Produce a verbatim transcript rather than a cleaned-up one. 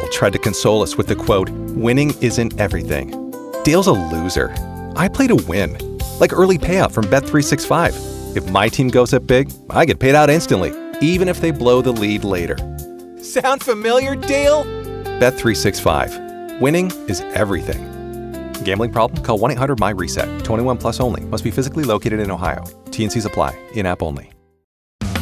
tried to console us with the quote, "Winning isn't everything." Dale's a loser. I play to win. Like early payout from Bet three sixty-five. If my team goes up big, I get paid out instantly, even if they blow the lead later. Sound familiar, Dale? Bet three sixty-five. Winning is everything. Gambling problem? Call one eight hundred M Y RESET. twenty-one plus only. Must be physically located in Ohio. T N Cs apply. In-app only.